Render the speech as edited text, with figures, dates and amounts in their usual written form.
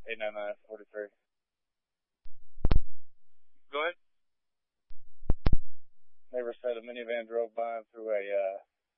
899-43. Go ahead. Neighbor said a minivan drove by and threw a